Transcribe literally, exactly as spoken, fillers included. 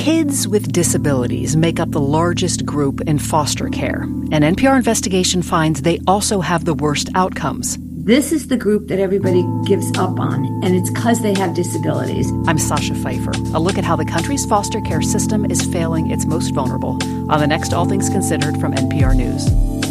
Kids with disabilities make up the largest group in foster care. An N P R investigation finds they also have the worst outcomes. This is the group that everybody gives up on, and it's because they have disabilities. I'm Sasha Pfeiffer. A look at how the country's foster care system is failing its most vulnerable on the next All Things Considered from N P R News.